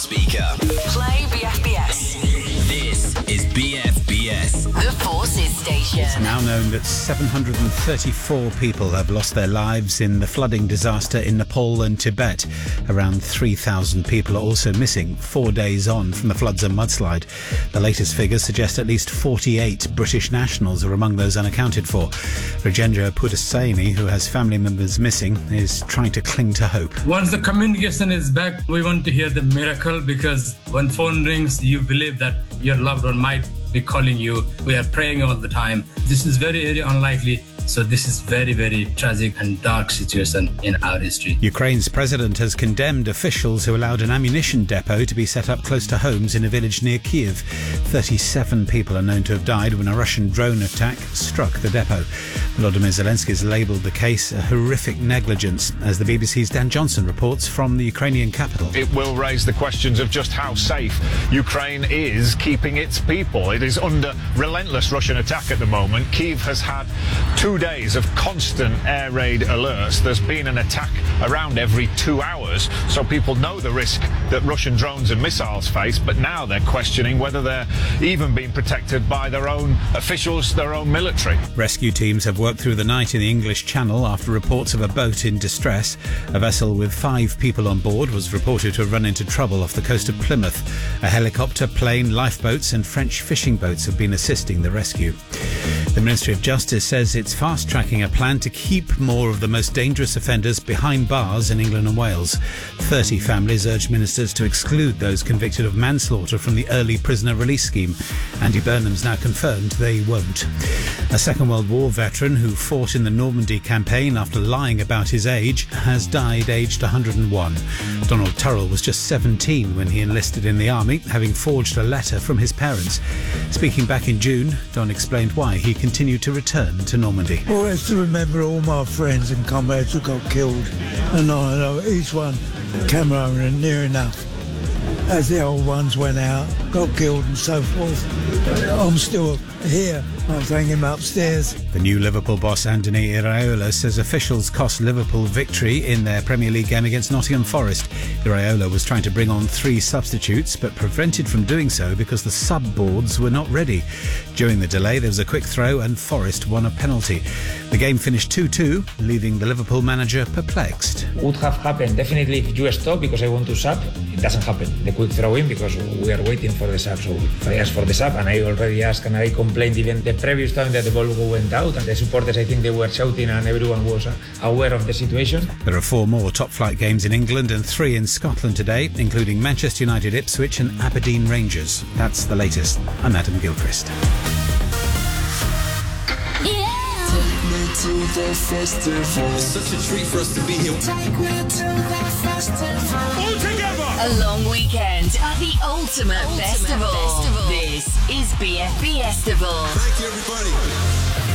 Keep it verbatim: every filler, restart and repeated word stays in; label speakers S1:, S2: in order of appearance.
S1: smart speaker.
S2: Play B F B S.
S1: This is B F B S.
S2: The Forces Station.
S3: It's now known that seven hundred thirty-four people have lost their lives in the flooding disaster in Nepal and Tibet. Around three thousand people are also missing, four days on from the floods and mudslide. The latest figures suggest at least forty-eight British nationals are among those unaccounted for. Rajendra Puttasaini, who has family members missing, is trying to cling to hope.
S4: Once the communication is back, we want to hear the miracle, because when phone rings, you believe that your loved one might be calling you. We are praying all the time. This is very, very unlikely. So this is very, very tragic and dark situation in our history.
S3: Ukraine's president has condemned officials who allowed an ammunition depot to be set up close to homes in a village near Kiev. thirty-seven people are known to have died when a Russian drone attack struck the depot. Volodymyr Zelensky has labelled the case a horrific negligence, as the B B C's Dan Johnson reports from the Ukrainian capital.
S5: It will raise the questions of just how safe Ukraine is keeping its people. It is under relentless Russian attack at the moment. Kyiv has had two days of constant air raid alerts. There's been an attack around every two hours, so people know the risk that Russian drones and missiles face, but now they're questioning whether they're even being protected by their own officials, their own military.
S3: Rescue teams have worked through the night in the English Channel after reports of a boat in distress. A vessel with five people on board was reported to have run into trouble off the coast of Plymouth. A helicopter, plane, lifeboats and French fishing boats have been assisting the rescue. The Ministry of Justice says it's fast-tracking a plan to keep more of the most dangerous offenders behind bars in England and Wales. thirty families urge ministers to exclude those convicted of manslaughter from the early prisoner release scheme. Andy Burnham's now confirmed they won't. A Second World War veteran who fought in the Normandy campaign after lying about his age has died aged one hundred and one. Donald Turrell was just seventeen when he enlisted in the army, having forged a letter from his parents. Speaking back in June, Don explained why he continued to return to Normandy.
S6: Well, I have to remember all my friends and comrades who got killed, and I know each one came home near enough. As the old ones went out, got killed and so forth. I'm still here. I'm thanking him upstairs.
S3: The new Liverpool boss Anthony Iraola says officials cost Liverpool victory in their Premier League game against Nottingham Forest. Iraola was trying to bring on three substitutes, but prevented from doing so because the sub-boards were not ready. During the delay, there was a quick throw and Forest won a penalty. The game finished two two, leaving the Liverpool manager perplexed.
S7: Would have happened definitely if you stop because I want to sub. It doesn't happen. The quick throw in because we are waiting for the sub. So if I asked for the sub, and I already asked and I complained even the previous time that the ball went out, and the supporters, I think they were shouting and everyone was aware of the situation.
S3: There are four more top-flight games in England and three in Scotland today, including Manchester United, Ipswich and Aberdeen Rangers. That's the latest. I'm Adam Gilchrist.
S8: To the festival.
S1: It's such a treat for us to be here.
S8: Take me to the festival.
S1: All together!
S2: A long weekend at the Ultimate, Ultimate Festival. Festival. This is B F B Festival.
S1: Thank you, everybody.